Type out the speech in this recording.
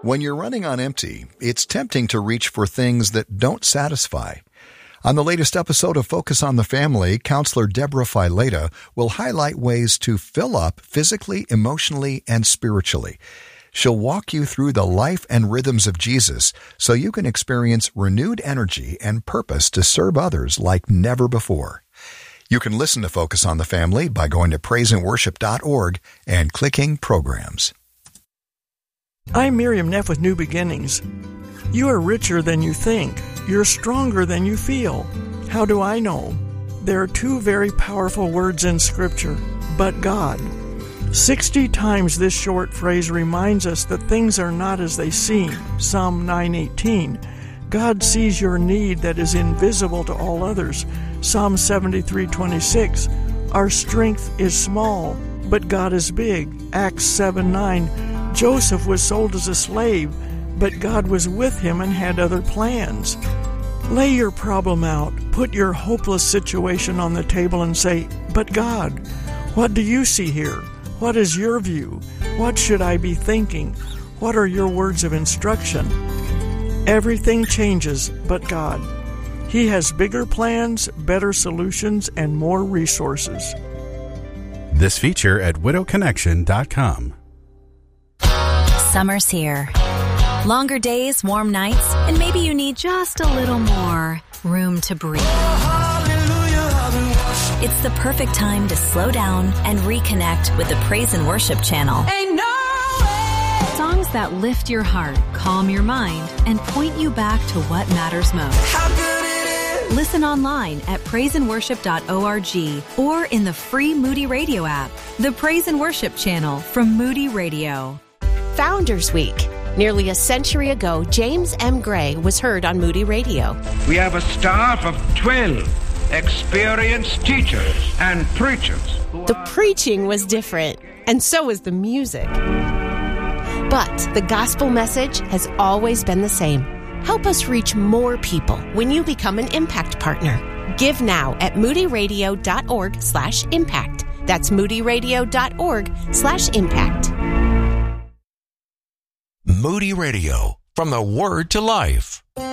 When you're running on empty, it's tempting to reach for things that don't satisfy. On the latest episode of Focus on the Family, Counselor Deborah Fileta will highlight ways to fill up physically, emotionally, and spiritually. She'll walk you through the life and rhythms of Jesus so you can experience renewed energy and purpose to serve others like never before. You can listen to Focus on the Family by going to praiseandworship.org and clicking Programs. I'm Miriam Neff with New Beginnings. You are richer than you think. You're stronger than you feel. How do I know? There are two very powerful words in Scripture, but God. 60 times this short phrase reminds us that things are not as they seem. Psalm 9:18. God sees your need that is invisible to all others. Psalm 73:26. Our strength is small, but God is big. Acts 7:9. Joseph was sold as a slave, but God was with him and had other plans. Lay your problem out. Put your hopeless situation on the table and say, but God, what do you see here? What is your view? What should I be thinking? What are your words of instruction? Everything changes but God. He has bigger plans, better solutions, and more resources. This feature at widowconnection.com. Summer's here. Longer days, warm nights, and maybe you need just a little more room to breathe. It's the perfect time to slow down and reconnect with the Praise and Worship channel. Ain't no way. Songs that lift your heart, calm your mind, and point you back to what matters most. How good it is. Listen online at praiseandworship.org or in the free Moody Radio app. The Praise and Worship channel from Moody Radio. Founders Week. Nearly a century ago, James M. Gray was heard on Moody Radio. We have a staff of 12 experienced teachers and preachers. The preaching was different, and so was the music. But the gospel message has always been the same. Help us reach more people when you become an Impact Partner. Give now at moodyradio.org/impact. That's moodyradio.org/impact. Moody Radio, from the Word to Life.